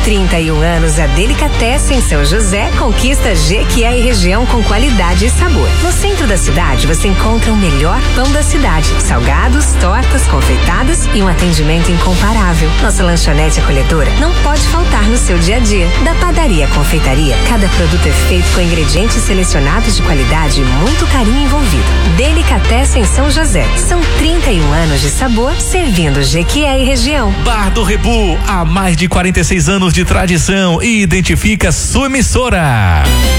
31 anos, a Delicatessen São José conquista Jequié e região com qualidade e sabor. No centro da cidade você encontra o melhor pão da cidade, salgados, tortas, confeitadas e um atendimento incomparável. Nossa lanchonete acolhedora não pode faltar no seu dia a dia. Da padaria à confeitaria, cada produto é feito com ingredientes selecionados de qualidade e muito carinho envolvido. Delicatessen São José. São 31 anos de sabor servindo Jequié e região. Bar do Rebu, há mais de 46 anos de tradição e identifica sua emissora.